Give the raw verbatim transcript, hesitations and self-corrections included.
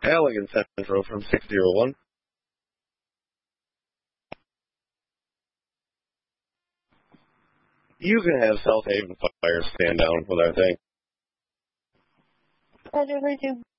Halligan Central from six zero one. You can have South Haven Fire stand down with our thing. Roger, three two.